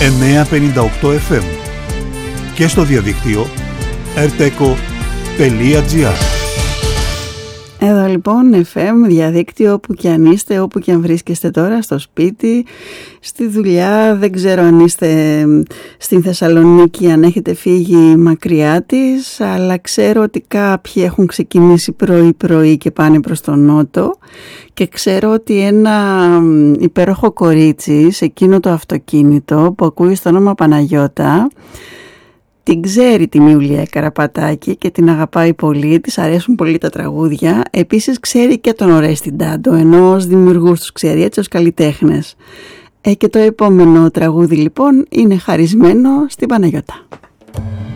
958 FM και στο διαδίκτυο rteco.gr. Εδώ λοιπόν FM, διαδίκτυο, όπου και αν είστε, όπου και αν βρίσκεστε τώρα, στο σπίτι, στη δουλειά, δεν ξέρω αν είστε στην Θεσσαλονίκη, αν έχετε φύγει μακριά της, αλλά ξέρω ότι κάποιοι έχουν ξεκινήσει πρωί-πρωί και πάνε προς τον νότο και ξέρω ότι ένα υπέροχο κορίτσι σε εκείνο το αυτοκίνητο που ακούει στο όνομα Παναγιώτα, την ξέρει τη Ιουλία Καραπατάκη και την αγαπάει πολύ, της αρέσουν πολύ τα τραγούδια. Επίσης ξέρει και τον Ορέστη Ντάντο, ενώ ως δημιουργούς τους ξέρει, έτσι ως καλλιτέχνες. Και το επόμενο τραγούδι λοιπόν είναι χαρισμένο στην Παναγιώτα.